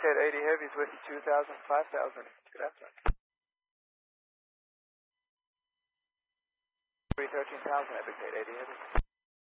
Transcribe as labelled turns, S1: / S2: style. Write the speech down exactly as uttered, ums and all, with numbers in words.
S1: Cat eighty Heavies with two thousand, five thousand. Good afternoon. three thirteen thousand, Epic eighty Heavies.